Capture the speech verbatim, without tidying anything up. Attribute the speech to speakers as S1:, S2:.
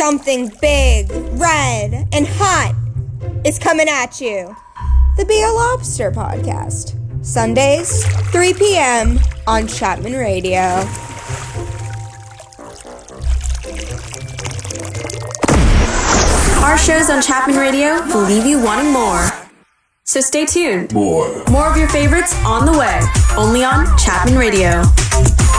S1: something big, red, and hot is coming at you. The Be a Lobster Podcast. Sundays, three p.m. on Chapman Radio.
S2: Our shows on Chapman Radio will leave you wanting more. So stay tuned.
S3: More.
S2: More of your favorites on the way. Only on Chapman Radio.